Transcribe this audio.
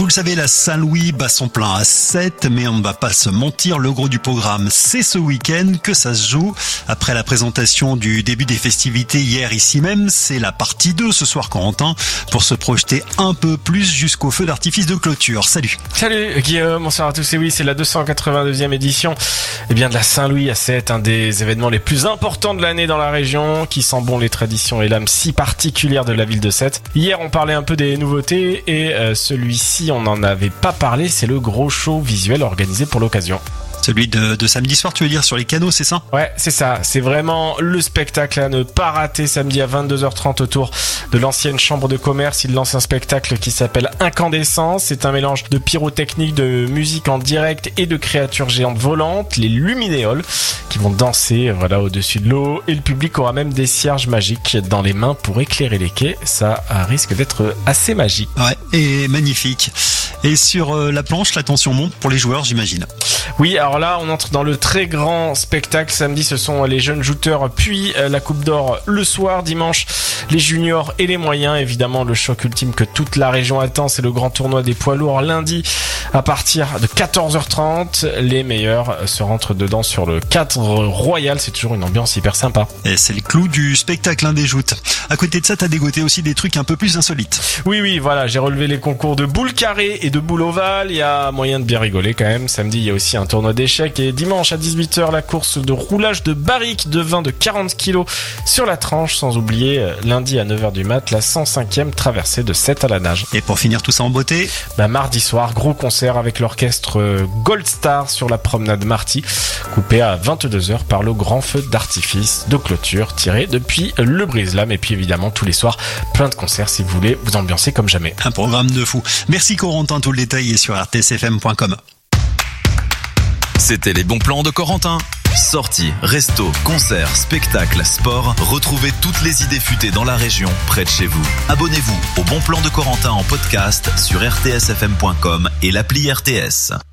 le savez, la Saint-Louis bat son plein à 7, mais on ne va pas se mentir, le gros du programme, c'est ce week-end que ça se joue. Après la présentation du début des festivités hier ici même, c'est la partie 2 ce soir, Corentin, pour se projeter un peu plus jusqu'au feu d'artifice de clôture. Salut. Salut Guillaume, bonsoir à tous. Et oui, c'est la 282e édition de la Saint-Louis à 7, un des événements les plus importants de l'année dans la région, qui sent bon les traditions et l'âme si particulière de la ville de Sète. Hier, on parlait un peu des nouveautés et celui-ci, on n'en avait pas parlé, c'est le gros show visuel organisé pour l'occasion. Celui de samedi soir, tu veux dire, sur les canaux, c'est ça? Ouais, c'est ça. C'est vraiment le spectacle à ne pas rater samedi à 22h30 autour de l'ancienne chambre de commerce. Il lance un spectacle qui s'appelle Incandescence. C'est un mélange de pyrotechnique, de musique en direct et de créatures géantes volantes, les luminéoles, qui vont danser au-dessus de l'eau. Et le public aura même des cierges magiques dans les mains pour éclairer les quais. Ça risque d'être assez magique. Ouais, et magnifique. Et sur la planche, la tension monte pour les joueurs, j'imagine. Oui, alors là, on entre dans le très grand spectacle. Samedi, ce sont les jeunes jouteurs, puis la Coupe d'Or le soir. Dimanche, les juniors et les moyens. Évidemment, le choc ultime que toute la région attend, c'est le grand tournoi des poids lourds. Lundi, à partir de 14h30, les meilleurs se rentrent dedans sur le cadre royal. C'est toujours une ambiance hyper sympa. Et c'est le clou du spectacle, des joutes. À côté de ça, t'as dégoté aussi des trucs un peu plus insolites. Oui, voilà, j'ai relevé les concours de boules carrées et de boules ovales. Il y a moyen de bien rigoler quand même. Samedi, il y a aussi un tournoi d'échecs et dimanche à 18h, la course de roulage de barriques de vin de 40 kg sur la tranche, sans oublier lundi à 9h du mat, la 105e traversée de Sète à la nage. Et pour finir tout ça en beauté, mardi soir, gros concert avec l'orchestre Gold Star sur la promenade Marty, coupé à 22h par le grand feu d'artifice de clôture tiré depuis le Brise-Lames. Et puis évidemment, tous les soirs, plein de concerts si vous voulez vous ambiancer comme jamais. Un programme de fou. Merci Corentin, tout le détail est sur rtsfm.com. C'était les bons plans de Corentin. Sorties, restos, concerts, spectacles, sport. Retrouvez toutes les idées futées dans la région, près de chez vous. Abonnez-vous au Bon Plan de Corentin en podcast sur rtsfm.com et l'appli RTS.